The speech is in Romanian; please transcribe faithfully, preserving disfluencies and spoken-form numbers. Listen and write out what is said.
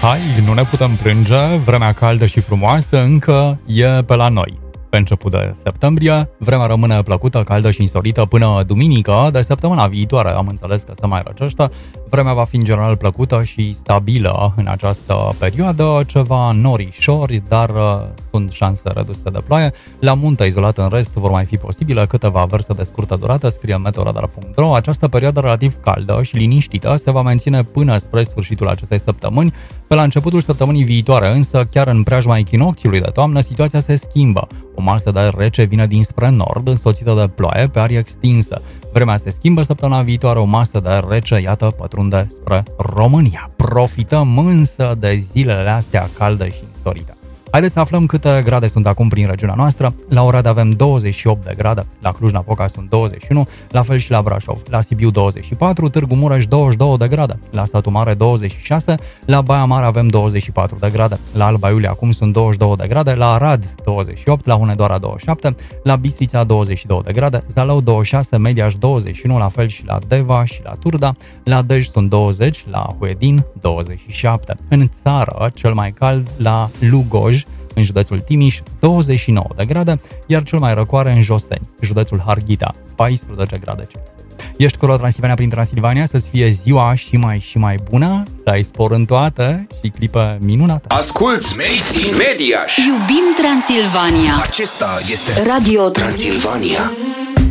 Hai, nu ne putem plânge, vremea caldă și frumoasă încă e pe la noi. Pe început de septembrie, vremea rămâne plăcută, caldă și însorită până duminică. De săptămâna viitoare am înțeles că se mai răcește. Vremea va fi în general plăcută și stabilă în această perioadă, ceva norișori, dar sunt șanse reduse de ploaie. La munte izolat în rest vor mai fi posibile câteva averse de scurtă durată, scrie meteoradar punct ro. Această perioadă relativ caldă și liniștită se va menține până spre sfârșitul acestei săptămâni. Pe la începutul săptămânii viitoare, însă, chiar în preajma echinocțiului de toamnă, situația se schimbă. O masă de aer rece vine dinspre nord, însoțită de ploaie pe arie extinsă. Vremea se schimbă săptămâna viitoare, o masă de aer rece, iată, pătrunde spre România. Profităm însă de zilele astea calde și însorite. Haideți să aflăm câte grade sunt acum prin regiunea noastră. La Oradea avem douăzeci și opt de grade, la Cluj-Napoca sunt douăzeci și unu, la fel și la Brașov. La Sibiu douăzeci și patru, Târgu Mureș douăzeci și două de grade, la Satu Mare douăzeci și șase, la Baia Mare avem douăzeci și patru de grade, la Alba Iulia acum sunt douăzeci și două de grade, la Arad douăzeci și opt, la Hunedoara douăzeci și șapte, la Bistrița douăzeci și două de grade, Zalău douăzeci și șase, Mediaș douăzeci și unu, la fel și la Deva și la Turda, la Dej sunt douăzeci, la Huedin douăzeci și șapte. În țară, cel mai cald la Lugoj, în județul Timiș, douăzeci și nouă de grade, iar cel mai răcoare în Joseni, județul Harghita, paisprezece grade. Ești cu Transilvania prin Transilvania, să-ți fie ziua și mai și mai bună, să ai spor în toate și clipe minunate. Asculți Made in Mediaș! Iubim Transilvania! Acesta este Radio Transilvania.